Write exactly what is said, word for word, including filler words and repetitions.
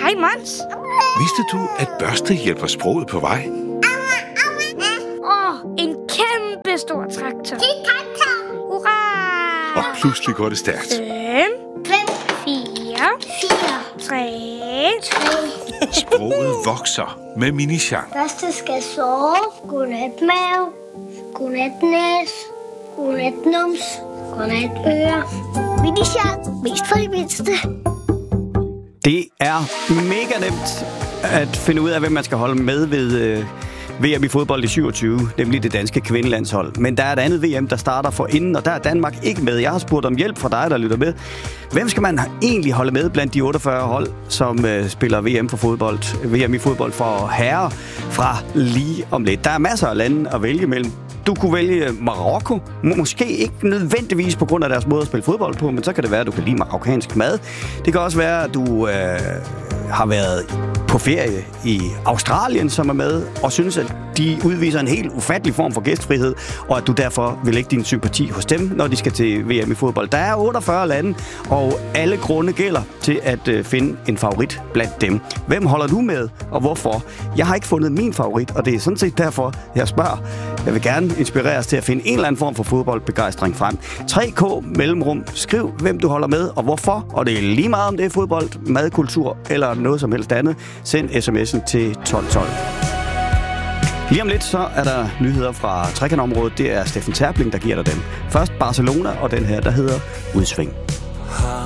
Hej, Mons. Vidste du, at børste hjælper sproget på vej? Åh, oh, en kæmpe stor traktor. Hurra! Og pludselig går det stærkt. Fem, fem, fire, fire, tre, tre. Sproget vokser med Mini-Jean. Første skal sove. Godnat, mave. Godnat, næs. Godnat, nums. Godnat, øre. Mini-Jean. Mest for de mindste. Det er mega nemt at finde ud af, hvem man skal holde med ved øh, V M i fodbold i syvogtyve, nemlig det danske kvindelandshold. Men der er et andet V M, der starter for inden, og der er Danmark ikke med. Jeg har spurgt om hjælp fra dig, der lytter med. Hvem skal man egentlig holde med blandt de otteogfyrre hold, som øh, spiller V M for fodbold, V M i fodbold for herrer fra lige om lidt? Der er masser af lande at vælge mellem. Du kunne vælge Marokko. Måske ikke nødvendigvis på grund af deres måde at spille fodbold på, men så kan det være, at du kan lide marokkansk mad. Det kan også være, at du øh, har været på ferie i Australien, som er med, og synes, at de udviser en helt ufattelig form for gæstfrihed, og at du derfor vil lægge din sympati hos dem, når de skal til V M i fodbold. Der er otteogfyrre lande, og alle grunde gælder til at øh, finde en favorit blandt dem. Hvem holder du med, og hvorfor? Jeg har ikke fundet min favorit, og det er sådan set derfor, jeg spørger. Jeg vil gerne inspireres til at finde en eller anden form for fodboldbegejstring frem. tre K mellemrum. Skriv, hvem du holder med, og hvorfor. Og det er lige meget, om det er fodbold, madkultur eller noget som helst andet. Send sms'en til tolv tolv. Lige om lidt, så er der nyheder fra trekantområdet. Det er Steffen Terpling, der giver dig dem. Først Barcelona, og den her, der hedder Udsving.